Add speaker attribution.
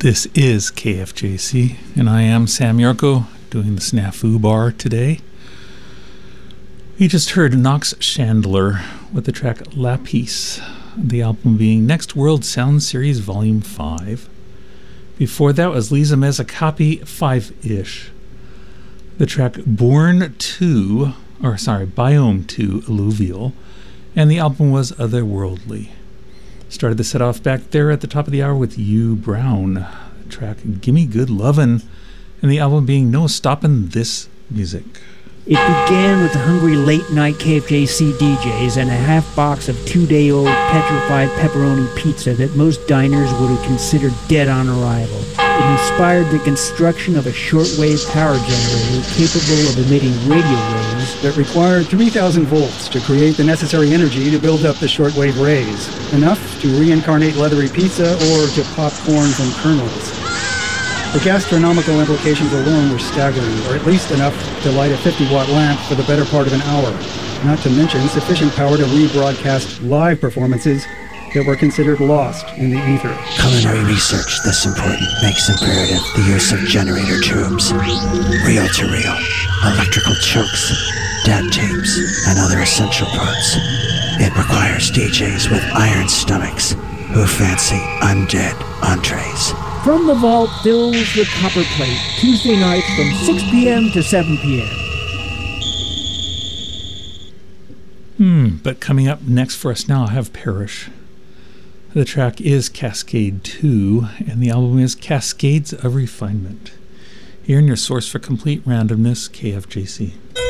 Speaker 1: This is KFJC, and I am Sam Yarko, doing the Snafu Bar today. We just heard Knox Chandler with the track La Peace, the album being Next World Sound Series Volume 5. Before that was Lisa Mezzacapi, 5-ish. The track Biome 2 Alluvial, and the album was Otherworldly. Started the set off back there at the top of the hour with Hugh Brown, the track Gimme Good Lovin', and the album being No Stoppin' This Music.
Speaker 2: It began with the hungry late-night KFJC DJs and a half box of 2-day-old petrified pepperoni pizza that most diners would have considered dead on arrival. It inspired the construction of a shortwave power generator capable of emitting radio waves
Speaker 3: that required 3,000 volts to create the necessary energy to build up the shortwave rays, enough to reincarnate leathery pizza or to pop corns and kernels. The gastronomical implications alone were staggering, or at least enough to light a 50-watt lamp for the better part of an hour, not to mention sufficient power to rebroadcast live performances that were considered lost in the ether.
Speaker 4: Culinary research this important makes imperative the use of generator tubes, reel-to-reel, electrical chokes, dad tapes, and other essential parts. It requires DJs with iron stomachs who fancy undead entrees.
Speaker 2: From the Vault fills the Copper Plate, Tuesday nights from 6 p.m. to 7 p.m.
Speaker 1: But coming up next for us now, I have Parrish. The track is Cascade 2, and the album is Cascades of Refinement. Here in your source for complete randomness, KFJC.